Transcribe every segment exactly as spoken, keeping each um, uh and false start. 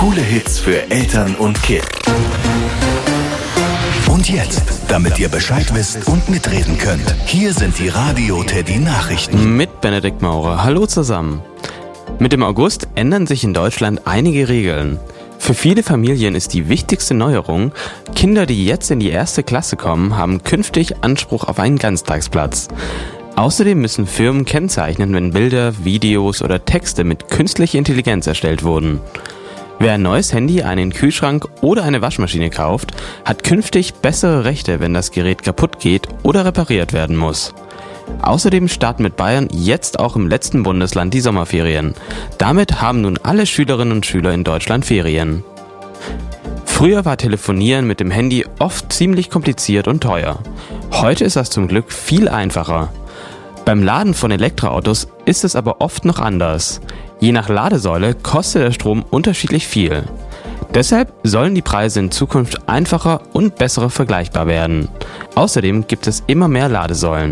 Coole Hits für Eltern und Kids. Und jetzt, damit ihr Bescheid wisst und mitreden könnt, hier sind die Radio Teddy Nachrichten. Mit Benedikt Maurer. Hallo zusammen. Mit dem August ändern sich in Deutschland einige Regeln. Für viele Familien ist die wichtigste Neuerung, Kinder, die jetzt in die erste Klasse kommen, haben künftig Anspruch auf einen Ganztagsplatz. Außerdem müssen Firmen kennzeichnen, wenn Bilder, Videos oder Texte mit künstlicher Intelligenz erstellt wurden. Wer ein neues Handy, einen Kühlschrank oder eine Waschmaschine kauft, hat künftig bessere Rechte, wenn das Gerät kaputt geht oder repariert werden muss. Außerdem starten mit Bayern jetzt auch im letzten Bundesland die Sommerferien. Damit haben nun alle Schülerinnen und Schüler in Deutschland Ferien. Früher war Telefonieren mit dem Handy oft ziemlich kompliziert und teuer. Heute ist das zum Glück viel einfacher. Beim Laden von Elektroautos ist es aber oft noch anders. Je nach Ladesäule kostet der Strom unterschiedlich viel. Deshalb sollen die Preise in Zukunft einfacher und besser vergleichbar werden. Außerdem gibt es immer mehr Ladesäulen.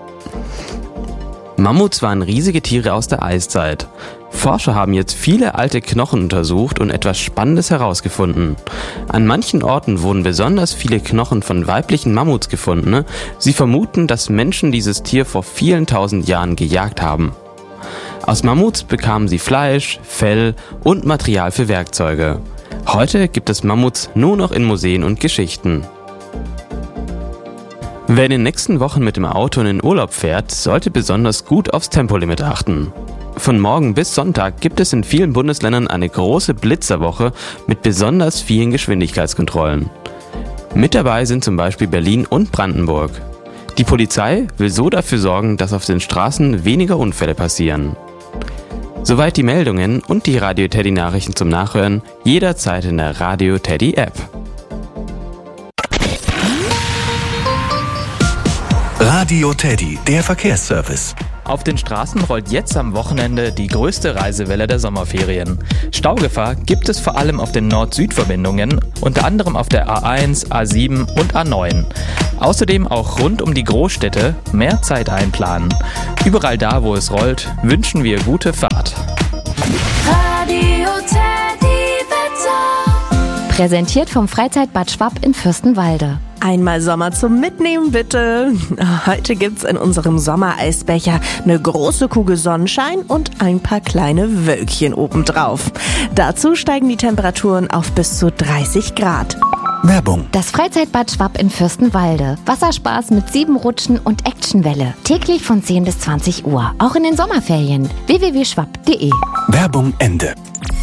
Mammuts waren riesige Tiere aus der Eiszeit. Forscher haben jetzt viele alte Knochen untersucht und etwas Spannendes herausgefunden. An manchen Orten wurden besonders viele Knochen von weiblichen Mammuts gefunden. Sie vermuten, dass Menschen dieses Tier vor vielen tausend Jahren gejagt haben. Aus Mammuts bekamen sie Fleisch, Fell und Material für Werkzeuge. Heute gibt es Mammuts nur noch in Museen und Geschichten. Wer in den nächsten Wochen mit dem Auto in den Urlaub fährt, sollte besonders gut aufs Tempolimit achten. Von morgen bis Sonntag gibt es in vielen Bundesländern eine große Blitzerwoche mit besonders vielen Geschwindigkeitskontrollen. Mit dabei sind zum Beispiel Berlin und Brandenburg. Die Polizei will so dafür sorgen, dass auf den Straßen weniger Unfälle passieren. Soweit die Meldungen und die Radio Teddy Nachrichten zum Nachhören jederzeit in der Radio Teddy App. Radio Teddy, der Verkehrsservice. Auf den Straßen rollt jetzt am Wochenende die größte Reisewelle der Sommerferien. Staugefahr gibt es vor allem auf den Nord-Süd-Verbindungen, unter anderem auf der A eins, A sieben und A neun. Außerdem auch rund um die Großstädte mehr Zeit einplanen. Überall da, wo es rollt, wünschen wir gute Fahrt. Radio Teddy Wetter. Präsentiert vom Freizeitbad Schwapp in Fürstenwalde. Einmal Sommer zum Mitnehmen, bitte. Heute gibt's in unserem Sommereisbecher eine große Kugel Sonnenschein und ein paar kleine Wölkchen obendrauf. Dazu steigen die Temperaturen auf bis zu dreißig Grad. Werbung. Das Freizeitbad Schwapp in Fürstenwalde. Wasserspaß mit sieben Rutschen und Actionwelle. Täglich von zehn bis zwanzig Uhr. Auch in den Sommerferien. w w w punkt schwapp punkt de. Werbung Ende.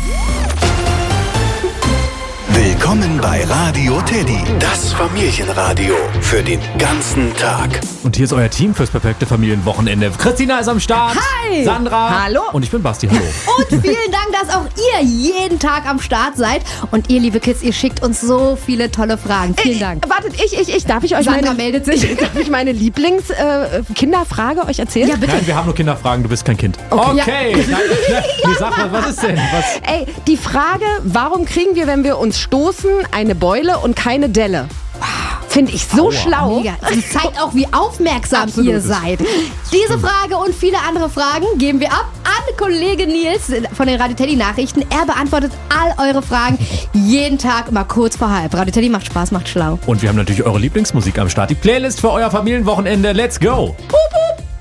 Willkommen bei Radio Teddy, das Familienradio für den ganzen Tag. Und hier ist euer Team fürs perfekte Familienwochenende. Christina ist am Start. Hi. Sandra. Hallo. Und ich bin Basti. Hallo. Und vielen Dank, dass auch ihr jeden Tag am Start seid. Und ihr, liebe Kids, ihr schickt uns so viele tolle Fragen. Vielen Dank. Äh, wartet, ich, ich, ich, darf ich euch Sandra meine, meldet sich. Darf ich meine Lieblings-Kinderfrage äh, euch erzählen? Ja, bitte. Nein, wir haben nur Kinderfragen, du bist kein Kind. Okay. Okay. Ja. Nein, nein, nee, sag mal, was ist denn? Was? Ey, die Frage, warum kriegen wir, wenn wir uns stoßen, eine Beule und keine Delle? Finde ich so Aua. schlau. Mega. Das zeigt auch, wie aufmerksam Absolut. ihr seid. Diese Frage und viele andere Fragen geben wir ab an Kollege Nils von den Radio Teddy Nachrichten. Er beantwortet all eure Fragen jeden Tag immer kurz vor halb. Radio Teddy macht Spaß, macht schlau. Und wir haben natürlich eure Lieblingsmusik am Start. Die Playlist für euer Familienwochenende. Let's go. Pup, pup.